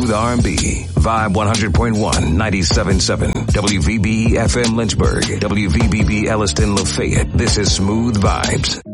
smooth R&B. Vibe 100.1, 97.7. WVBE FM Lynchburg. WVBB Elliston Lafayette. This is Smooth Vibes.